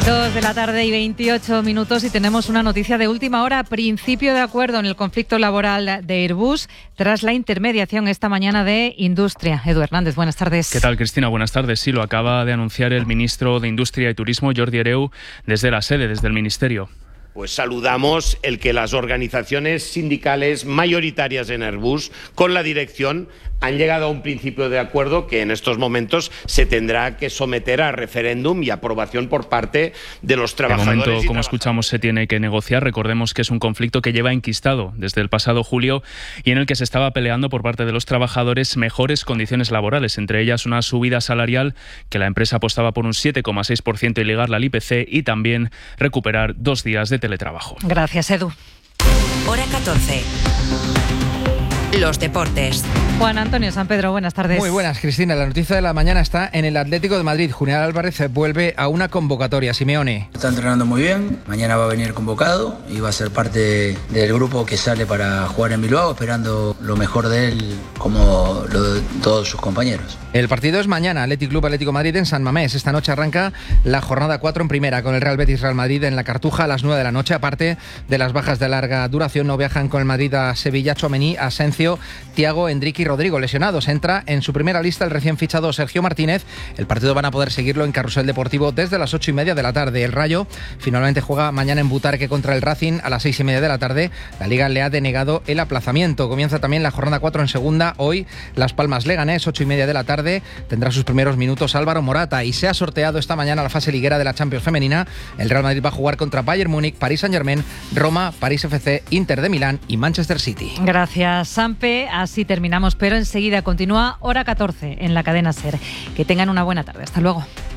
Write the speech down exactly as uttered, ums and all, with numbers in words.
Dos de la tarde y veintiocho minutos y tenemos una noticia de última hora. Principio de acuerdo en el conflicto laboral de Airbus tras la intermediación esta mañana de Industria. Edu Hernández, buenas tardes. ¿Qué tal, Cristina? Buenas tardes. Sí, lo acaba de anunciar el ministro de Industria y Turismo, Jordi Hereu, desde la sede, desde el Ministerio. Pues saludamos el que las organizaciones sindicales mayoritarias en Airbus, con la dirección, han llegado a un principio de acuerdo que en estos momentos se tendrá que someter a referéndum y aprobación por parte de los trabajadores. De momento, como escuchamos, se tiene que negociar. Recordemos que es un conflicto que lleva enquistado desde el pasado julio y en el que se estaba peleando por parte de los trabajadores mejores condiciones laborales, entre ellas una subida salarial que la empresa apostaba por un siete coma seis por ciento y ligarla al I P C, y también recuperar dos días de teletrabajo. Gracias, Edu. Hora catorce. Los deportes. Juan Antonio San Pedro, buenas tardes. Muy buenas, Cristina. La noticia de la mañana está en el Atlético de Madrid. Julián Álvarez vuelve a una convocatoria. Simeone. Está entrenando muy bien. Mañana va a venir convocado y va a ser parte del grupo que sale para jugar en Bilbao, esperando lo mejor de él como lo de todos sus compañeros. El partido es mañana. Athletic Club Atlético de Madrid en San Mamés. Esta noche arranca la jornada cuatro en primera con el Real Betis Real Madrid en la Cartuja a las nueve de la noche. Aparte de las bajas de larga duración, no viajan con el Madrid a Sevilla Tchouaméni, Asencio, Thiago, Endrick y Rodrigo lesionados. Entra en su primera lista el recién fichado Sergio Martínez. El partido van a poder seguirlo en Carrusel Deportivo desde las ocho y media de la tarde. El Rayo finalmente juega mañana en Butarque contra el Racing a las seis y media de la tarde. La Liga le ha denegado el aplazamiento. Comienza también la jornada cuatro en segunda. Hoy Las Palmas Leganés, ocho y media de la tarde. Tendrá sus primeros minutos Álvaro Morata y se ha sorteado esta mañana la fase liguera de la Champions femenina. El Real Madrid va a jugar contra Bayern Múnich, París Saint-Germain, Roma, París F C, Inter de Milán y Manchester City. Gracias, Sampe. Así terminamos, pero enseguida continúa Hora catorce en la cadena SER. Que tengan una buena tarde. Hasta luego.